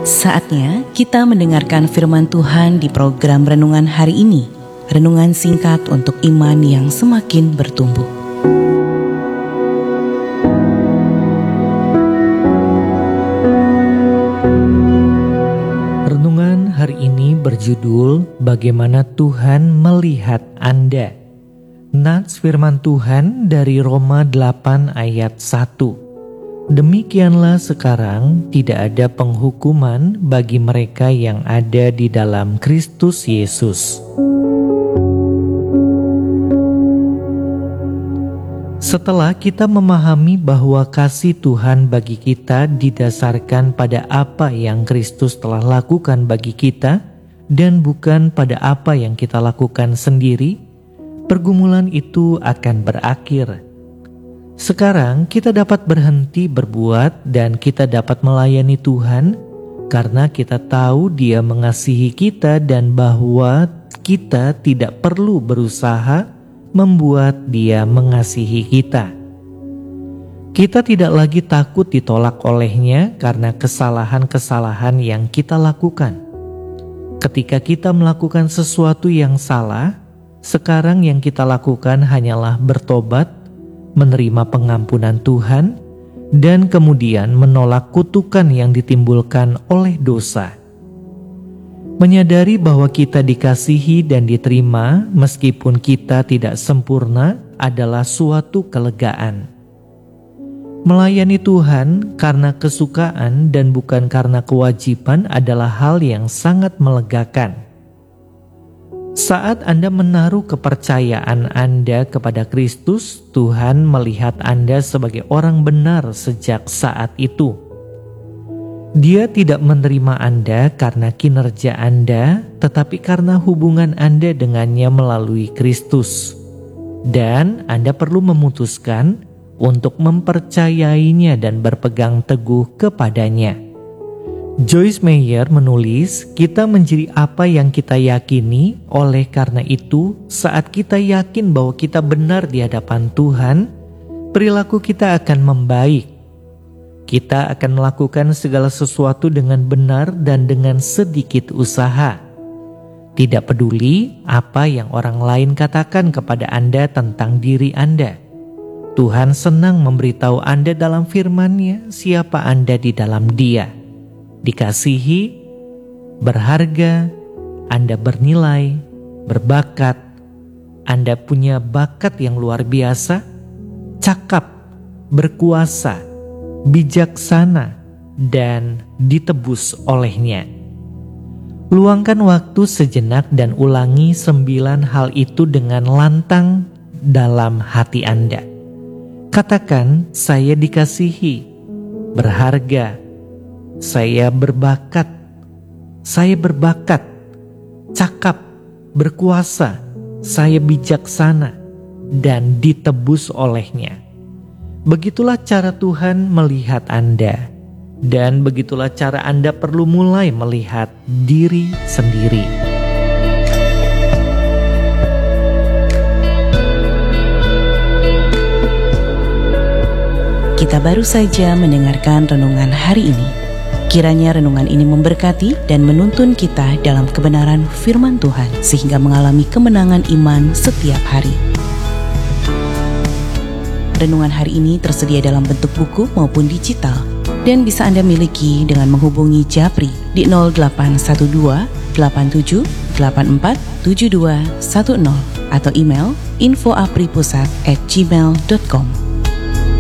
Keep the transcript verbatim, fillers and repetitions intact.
Saatnya kita mendengarkan firman Tuhan di program Renungan hari ini. Renungan singkat untuk iman yang semakin bertumbuh. Renungan hari ini berjudul Bagaimana Tuhan Melihat Anda. Nats firman Tuhan dari Roma delapan ayat satu. Demikianlah sekarang tidak ada penghukuman bagi mereka yang ada di dalam Kristus Yesus. Setelah kita memahami bahwa kasih Tuhan bagi kita didasarkan pada apa yang Kristus telah lakukan bagi kita dan bukan pada apa yang kita lakukan sendiri, pergumulan itu akan berakhir. Sekarang kita dapat berhenti berbuat dan kita dapat melayani Tuhan karena kita tahu Dia mengasihi kita dan bahwa kita tidak perlu berusaha membuat Dia mengasihi kita. Kita tidak lagi takut ditolak oleh-Nya karena kesalahan-kesalahan yang kita lakukan. Ketika kita melakukan sesuatu yang salah, sekarang yang kita lakukan hanyalah bertobat, menerima pengampunan Tuhan, dan kemudian menolak kutukan yang ditimbulkan oleh dosa. Menyadari bahwa kita dikasihi dan diterima meskipun kita tidak sempurna adalah suatu kelegaan. Melayani Tuhan karena kesukaan dan bukan karena kewajiban adalah hal yang sangat melegakan. Saat Anda menaruh kepercayaan Anda kepada Kristus, Tuhan melihat Anda sebagai orang benar sejak saat itu. Dia tidak menerima Anda karena kinerja Anda, tetapi karena hubungan Anda dengannya melalui Kristus. Dan Anda perlu memutuskan untuk mempercayainya dan berpegang teguh kepadanya. Joyce Meyer menulis, kita menjadi apa yang kita yakini. Oleh karena itu, saat kita yakin bahwa kita benar di hadapan Tuhan, perilaku kita akan membaik. Kita akan melakukan segala sesuatu dengan benar dan dengan sedikit usaha. Tidak peduli apa yang orang lain katakan kepada Anda tentang diri Anda. Tuhan senang memberitahu Anda dalam firman-Nya siapa Anda di dalam Dia. Dikasihi, berharga, Anda bernilai, berbakat, Anda punya bakat yang luar biasa, cakap, berkuasa, bijaksana, dan ditebus oleh-Nya. Luangkan waktu sejenak dan ulangi sembilan hal itu dengan lantang dalam hati Anda. Katakan, saya dikasihi, berharga, saya berbakat, saya berbakat, cakap, berkuasa, saya bijaksana, dan ditebus oleh-Nya. Begitulah cara Tuhan melihat Anda, dan begitulah cara Anda perlu mulai melihat diri sendiri. Kita baru saja mendengarkan renungan hari ini. Kiranya renungan ini memberkati dan menuntun kita dalam kebenaran firman Tuhan sehingga mengalami kemenangan iman setiap hari. Renungan hari ini tersedia dalam bentuk buku maupun digital dan bisa Anda miliki dengan menghubungi Japri di nol delapan satu dua delapan tujuh delapan empat tujuh dua satu nol atau email info apripusat at gmail dot com.